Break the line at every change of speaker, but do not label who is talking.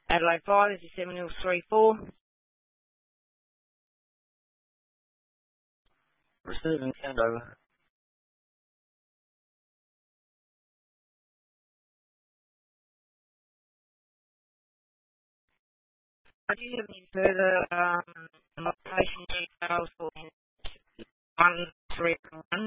Adelaide 5 is 7034. Receiving send over. Do you have any further location details for 131?